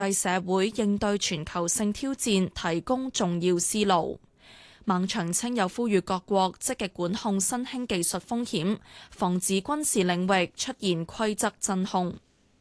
為社會應對全球性挑戰提供重要思路。孟長青又呼籲各國積極管控新興技術風險，防止軍事領域出現規則真空。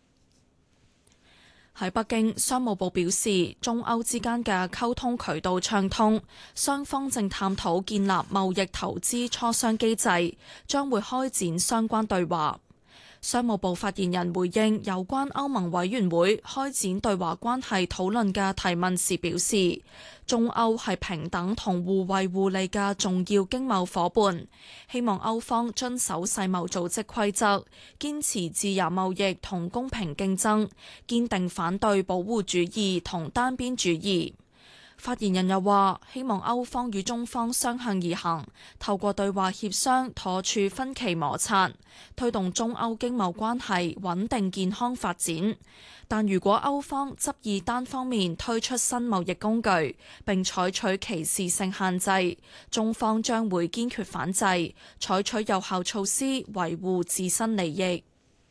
喺北京，商務部表示，中歐之間嘅溝通渠道暢通，雙方正探討建立貿易投資磋商機制，將會開展相關對話。商務部發言人回應有關歐盟委員會開展對華關係討論嘅提問時表示，中歐係平等同互惠互利嘅重要經貿夥伴，希望歐方遵守世貿組織規則，堅持自由貿易同公平競爭，堅定反對保護主義同單邊主義。發言人又話，希望歐方與中方相向而行，透過對話協商妥處分歧摩擦，推動中歐經貿關係穩定健康發展。但如果歐方執意單方面推出新貿易工具，並採取歧視性限制，中方將會堅決反制，採取有效措施維護自身利益。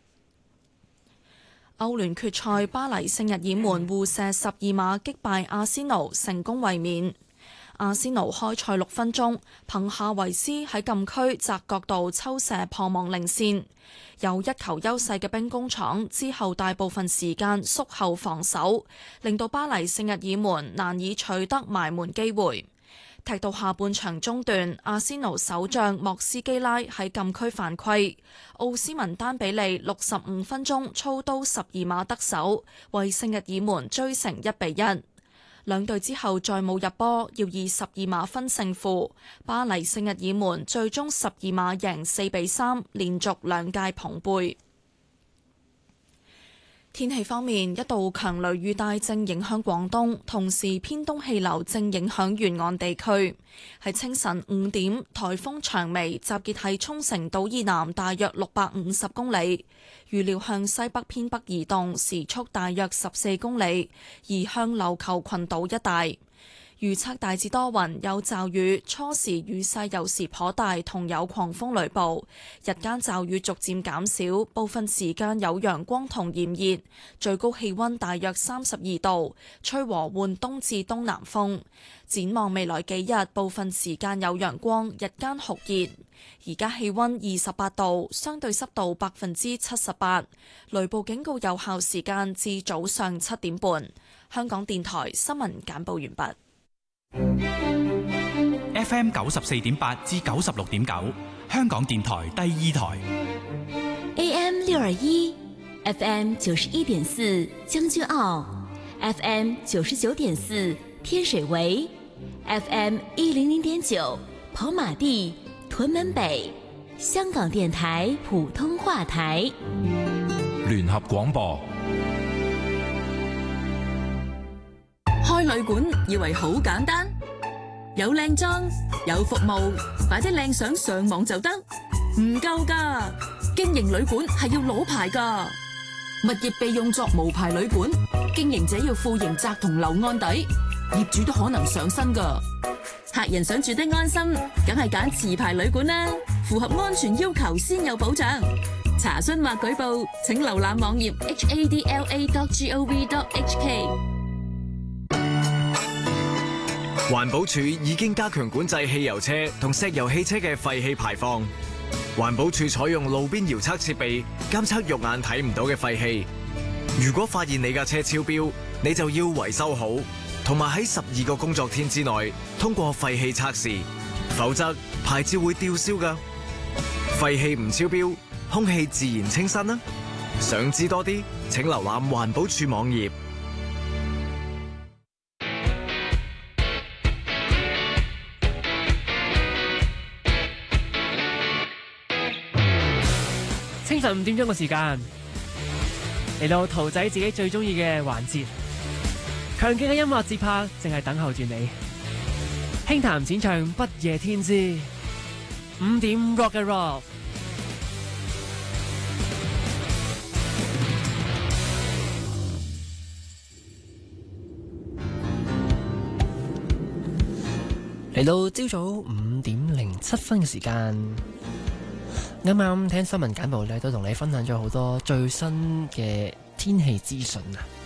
歐聯決賽，巴黎聖日耳門互射12碼擊敗阿仙奴，成功衛冕。阿仙奴開賽6分鐘，憑夏維斯喺禁區窄角度抽射破網領先，有一球優勢嘅兵工廠之後大部分時間縮後防守，令到巴黎聖日耳門難以取得埋門機會。踢到下半場中段，阿仙奴守將莫斯基拉喺禁區犯規，奧斯文丹比利65分鐘操刀12碼得手，為聖日耳門追成1-1。兩隊之後再冇入波，要以12碼分勝負。巴黎聖日耳門最終12碼贏4-3，連續2屆捧杯。天氣方面，一道強雷雨帶正影響廣東，同時偏東氣流正影響沿岸地區。喺清晨5點，颱風長眉集結喺沖繩島以南大約650公里，預料向西北偏北移動，時速大約14公里，移向琉球群島一帶。預測大致多雲有驟雨，初時雨勢有時頗大，同有狂風雷暴。日間驟雨逐漸減少，部分時間有陽光同炎熱，最高氣溫大約32度，吹和緩東至東南風。展望未來幾日，部分時間有陽光，日間酷熱。而家氣溫28度，相對濕度78%，雷暴警告有效時間至早上7點半。香港電台新聞簡報完畢。 FM 94.8至96.9，香港電台第2台。 AM 621 FM 91.4將軍澳 FM 99.4天水圍 FM 100.9跑馬地屯門北，香港電台普通話台。 聯合廣播。 開旅館以為好簡單，有靚裝有服務，擺啲靚相上網就得，唔夠㗎。經營旅館係要攞牌㗎，物業被用作無牌旅館，經營者要負刑責同留案底，業主都可能上身㗎。客人想住得安心，梗係揀持牌旅館啦，符合安全要求先有保障。查詢或舉報，請瀏覽網頁 hadla.gov.hk。 環保署已經加強管制汽油車同石油汽車嘅廢氣排放。環保署採用路邊遙測設備監測肉眼睇唔到嘅廢氣。如果發現你架車超標，你就要維修好，同埋喺12個工作天之內通過廢氣測試，否則牌照會吊銷㗎。廢氣唔超標，空氣自然清新啦。想知多啲，請瀏覽環保署網頁。 清晨5點鐘嘅時間，嚟到桃仔自己最中意嘅環節，強勁嘅音樂節拍淨係等候住你。輕談淺唱不夜天之5點 Rock and Roll。嚟到朝早5點07分嘅時間。啱啱聽新聞簡報咧，都同你分享咗好多最新嘅天氣資訊啊！